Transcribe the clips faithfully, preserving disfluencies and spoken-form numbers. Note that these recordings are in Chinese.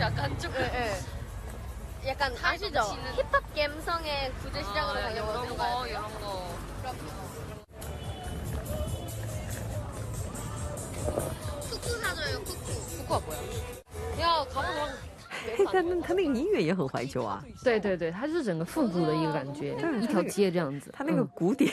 약간 조금 예, 예. 약간 아시죠? 힙합 감성의 구제 시장으로 가려고 이런 들어가야 거 돼요. 이런 거. 쿠쿠 사줘요, 쿠쿠. 쿠쿠가 뭐야? 야 가보자. 但那他那个音乐也很怀旧啊， 对对对，它是整个复古的一个感觉，一条街这样子。 他那个鼓点，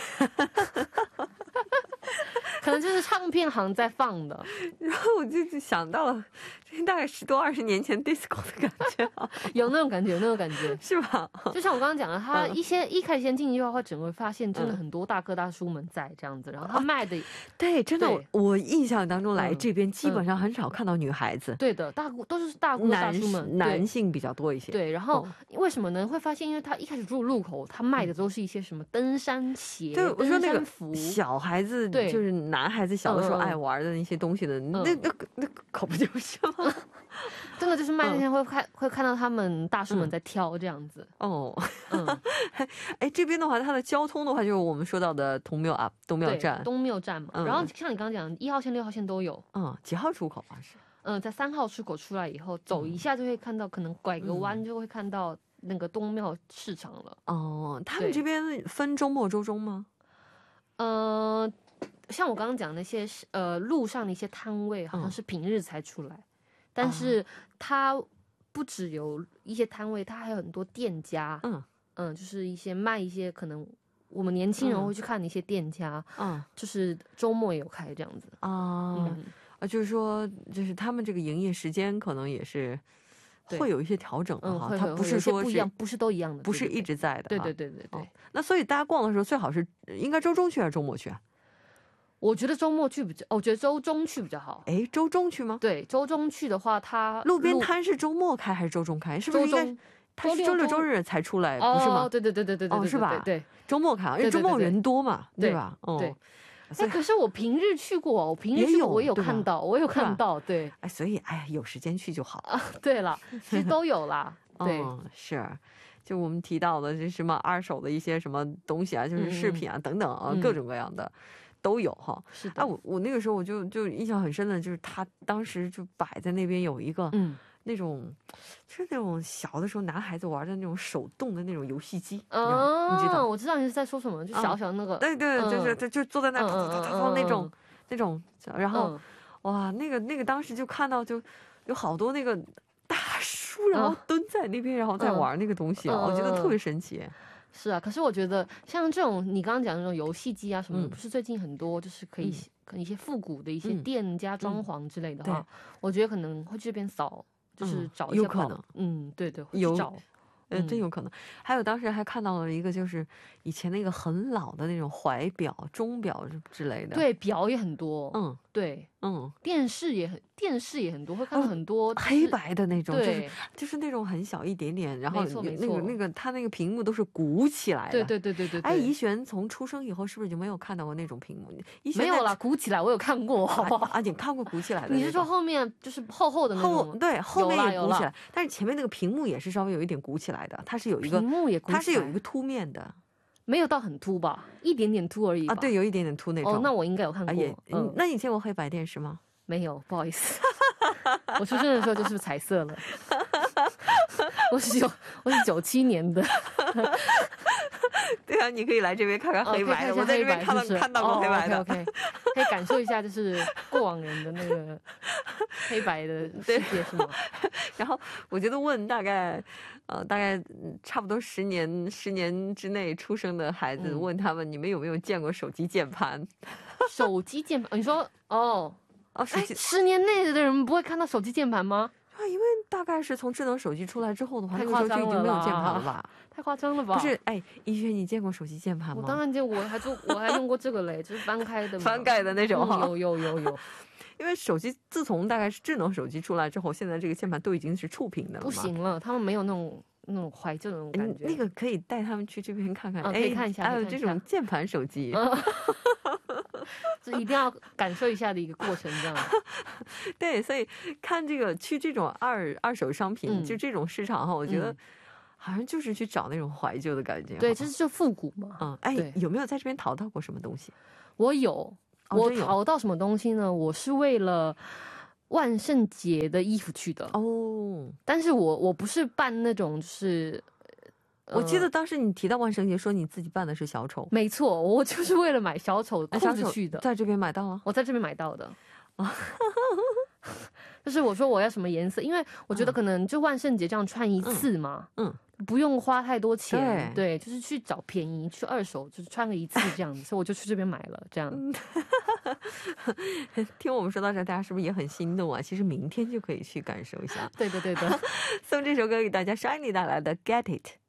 可能就是唱片行在放的。 然后我就想到了，这大概十多二十年前 disco 的感觉啊， 有那种感觉，有那种感觉。 是吧？ 就像我刚刚讲的，他一些一开始先进去的话，整个会发现真的很多大哥大叔们在这样子，然后他卖的， 对，真的， 对我印象当中来嗯这边基本上很少看到女孩子， 对的，大都是大哥大男叔们， 男性比较多一些。 对，然后为什么呢？会发现，因为他一开始入路口，他卖的都是一些什么登山鞋、 对，我说登那个山服， 小孩子， 对就是男孩子小的时候嗯嗯爱玩的那些东西的，那那那可不就是吗？ 真的就是卖那些会看会看到他们大叔们在挑这样子。 哦， 嗯， 哎，这边的话，它的交通的话，就是我们说到的东庙啊，东庙对， 站， 东庙站嘛。 嗯然后像你刚刚讲，一号线、六号线都有。 嗯，几号出口啊？是嗯，在三号出口出来以后，走一下就会看到，可能拐个弯就会看到那个东庙市场了。 哦，他们对这边分周末、周中吗？ 呃，像我刚刚讲那些呃路上的一些摊位，好像是平日才出来，但是它不只有一些摊位，它还有很多店家， 嗯嗯，就是一些卖一些可能我们年轻人会去看的一些店家， 嗯就是周末也有开这样子。 啊嗯， 啊，就是说，就是他们这个营业时间可能也是对会有一些调整的嗯， 哈， 会它不会有一些是说是不一样，不是都一样的， 不是对对一直在的对哈。 对对对对。 哦，那所以大家逛的时候最好是应该周中去还是周末去啊？ 我觉得周末去比较，哦我觉得周中去比较好。 哎，周中去吗？ 对，周中去的话，它路边摊是周末开还是周中开？是不是应该周中它是周六周日才出来， 哦不是吗？ 对对对对对对，对哦是吧对对。 周末开，因为对对对周末人多嘛， 对对吧？哦， 对所以哎，可是我平日去过，我平日也有去过，我有对吧看到，我有看到，对哎，所以哎呀，有时间去就好。 啊，对了，其实都有啦，对， 嗯，是，就我们提到的这什么二手的一些什么东西啊，就是饰品啊、等等啊， 嗯各种各样的都有哈。 是的， 哎，我我那个时候我就就印象很深的，就是他当时就摆在那边有一个， 嗯那种就是那种小的时候男孩子玩的那种手动的那种游戏机，你知道哦， 你知道？ 我知道你是在说什么，就小小那个， 对对， 嗯就是就就坐在那儿， 嗯哒哒哒哒嗯嗯那种嗯那种，然后嗯哇，那个那个当时就看到就有好多那个大叔，然后蹲在那边，然后在玩那个东西啊， 嗯我觉得特别神奇。 是啊，可是我觉得像这种你刚刚讲的那种游戏机啊什么的， 嗯不是最近很多就是可以、 嗯可能一些复古的一些嗯店家装潢之类的哈， 对我觉得可能会去这边扫，就是嗯找一些宝有可能， 嗯，对对，会有去找， 呃， 嗯真有可能。还有当时还看到了一个，就是以前那个很老的那种怀表、钟表之类的。， 对，表也很多， 嗯对， 嗯， 电视也很电视也很多，会看到很多、就是黑白的那种，就是对就是那种很小一点点，然后没错那没错个那个它那个屏幕都是鼓起来的。 对对对对对对， 哎，怡璇从出生以后是不是就没有看到过那种屏幕？怡璇在没有啦，鼓起来我有看过，好不好？ 啊，你看过鼓起来的那种？ 你是说后面就是厚厚的那种吗？ 后对后面有啦有啦也鼓起来，但是前面那个屏幕也是稍微有一点鼓起来的，它是有一个屏幕也鼓起来， 它是有一个凸面的没有到很凸吧，一点点凸而已吧啊，对，有一点点凸那种。 哦，那我应该有看过， 啊也， 嗯嗯，那你见过黑白电视吗？ 没有，不好意思，我出生的时候就是彩色了，我是九我是九七年的， 对啊，你可以来这边看看黑白的， 哦我在这边看到是不是看到过黑白的。 哦、OK OK，可以感受一下就是过往人的那个黑白的世界是吗？ 然后我觉得问大概，呃，大概嗯差不多十年十年之内出生的孩子， 嗯问他们你们有没有见过手机键盘？ 手机键盘，你说哦， 哦，手哎， 机十年内的人不会看到手机键盘吗？ 啊，因为大概是从智能手机出来之后的话， 太那个时候就已经没有夸张了啦键盘了吧？ 太夸张了吧？ 不是，哎，一轩，你见过手机键盘吗？ 我当然见过，我还做我还用过这个嘞，就是翻开的嘛， 翻盖的那种哈。 嗯有有有有， 因为手机自从大概是智能手机出来之后，现在这个键盘都已经是触屏的了嘛。 不行了，他们没有那种那种怀旧的那种感觉。 嗯那个可以带他们去这边看看，哎， 啊可以看一下还有这可以看一下种键盘手机。 这一定要感受一下的一个过程，这样。 对，所以看这个去这种二二手商品， 嗯就这种市场哈，我觉得嗯好像就是去找那种怀旧的感觉。 对， 哈这是就复古嘛。 嗯，哎对， 有没有在这边淘到过什么东西？ 我有，我哦真有淘到什么东西呢？我是为了万圣节的衣服去的。 哦， 哦， 但是我我不是扮那种就是。 我记得当时你提到万圣节说你自己扮的是小丑。 没错，我就是为了买小丑裤子去的。 在这边买到了？ 我在这边买到的。就是我说我要什么颜色，因为我觉得可能就万圣节这样穿一次嘛，嗯，不用花太多钱，对，就是去找便宜，去二手，就是穿个一次这样子，所以我就去这边买了，这样。 听我们说到这，大家是不是也很心动啊？其实明天就可以去感受一下。 对的，对的。 送这首歌给大家 ，Shiny 带来的《Get It》。